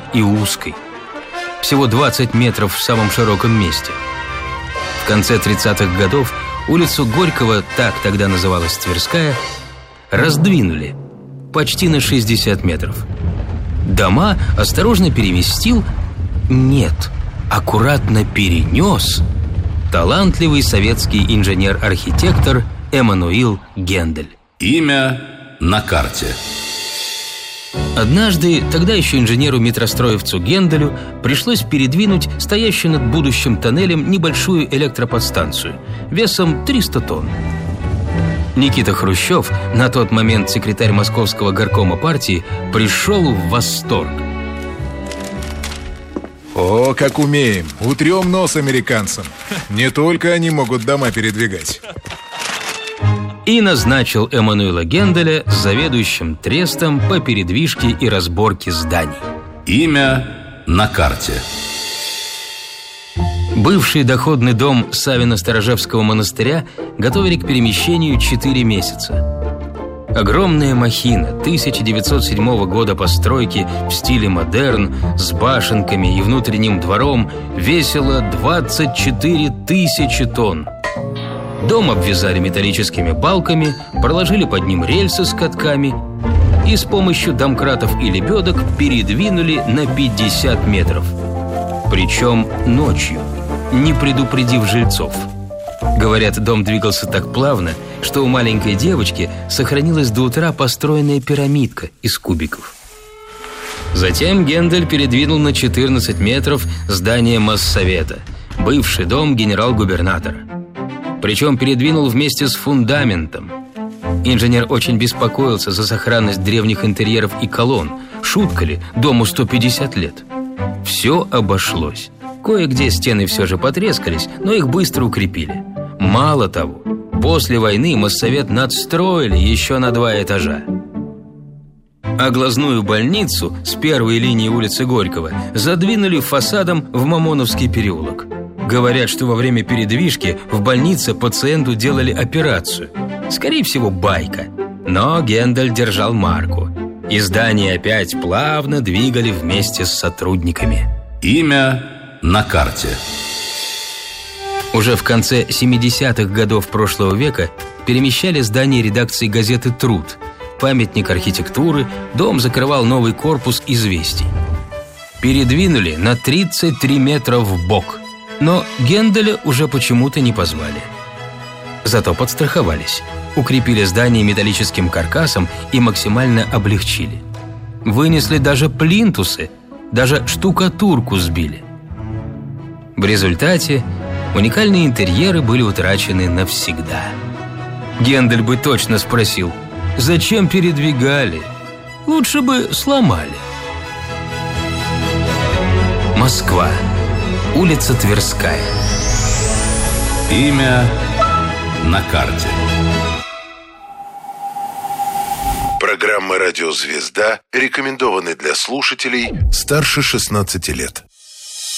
и узкой. Всего 20 метров в самом широком месте. В конце 30-х годов улицу Горького, так тогда называлась Тверская, раздвинули почти на 60 метров. Дома осторожно переместил, нет, аккуратно перенес талантливый советский инженер-архитектор Эммануил Гендель. Имя на карте. Однажды тогда еще инженеру-метростроевцу Генделю пришлось передвинуть стоящую над будущим тоннелем небольшую электроподстанцию весом 300 тонн. Никита Хрущев, на тот момент секретарь Московского горкома партии, пришел в восторг. О, как умеем! Утрем нос американцам. Не только они могут дома передвигать. И назначил Эммануила Генделя заведующим трестом по передвижке и разборке зданий. Имя на карте. Бывший доходный дом Савино-Сторожевского монастыря готовили к перемещению 4 месяца. Огромная махина 1907 года постройки в стиле модерн с башенками и внутренним двором весила 24 тысячи тонн. Дом обвязали металлическими балками, проложили под ним рельсы с катками и с помощью домкратов и лебедок передвинули на 50 метров. Причем ночью, не предупредив жильцов. Говорят, дом двигался так плавно, что у маленькой девочки сохранилась до утра построенная пирамидка из кубиков. Затем Гендель передвинул на 14 метров здание Моссовета, бывший дом генерал-губернатора. Причем передвинул вместе с фундаментом. Инженер очень беспокоился за сохранность древних интерьеров и колонн. Шутка ли, дому 150 лет. Все обошлось. Кое-где стены все же потрескались, но их быстро укрепили. Мало того, после войны Моссовет надстроили еще на 2 этажа. А глазную больницу с первой линии улицы Горького задвинули фасадом в Мамоновский переулок. Говорят, что во время передвижки в больнице пациенту делали операцию. Скорее всего, байка. Но Гендель держал марку. И здание опять плавно двигали вместе с сотрудниками. Имя на карте. Уже в конце 70-х годов прошлого века перемещали здание редакции газеты «Труд». Памятник архитектуры, дом закрывал новый корпус «Известий». Передвинули на 33 метра вбок. Но Генделя уже почему-то не позвали. Зато подстраховались. Укрепили здание металлическим каркасом и максимально облегчили. Вынесли даже плинтусы, даже штукатурку сбили. В результате уникальные интерьеры были утрачены навсегда. Гендель бы точно спросил: зачем передвигали? Лучше бы сломали. Москва. Улица Тверская. Имя на карте. Программа «Радио Звезда» рекомендованы для слушателей старше 16 лет.